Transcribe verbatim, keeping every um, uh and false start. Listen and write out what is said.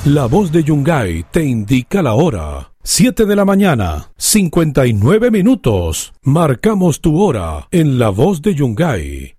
La voz de Yungay te indica la hora. Siete de la mañana, cincuenta y nueve minutos. Marcamos tu hora en La voz de Yungay.